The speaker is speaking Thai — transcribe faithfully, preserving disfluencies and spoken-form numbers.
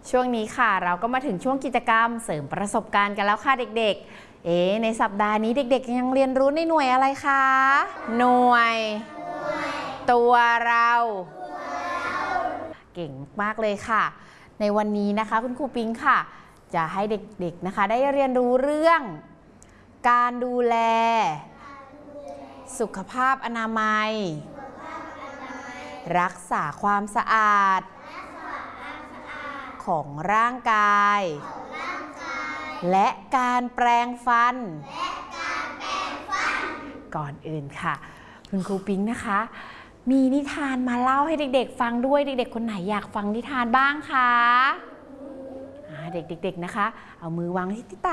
ช่วงนี้ค่ะเราก็มาถึงช่วงกิจกรรมเสริมประสบการณ์กันแล้วค่ะเด็กๆเอ๊ในสัปดาห์นี้เด็กๆยังเรียนรู้ในหน่วยอะไรคะหน่วยตัวเราเก่งมากเลยค่ะในวันนี้นะคะคุณครูปิงค่ะจะให้เด็กๆนะคะได้เรียนรู้เรื่องการดูแลสุขภาพอนามัยรักษาความสะอาดของร่างกายและการแปรงฟันก่อนอื่นค่ะคุณครูปิงนะคะมีนิทานมาเล่าให้เด็กๆฟังด้วยเด็กๆคนไหนอยากฟังนิทานบ้างคะเด็กๆนะคะเอามือวางที่ตัก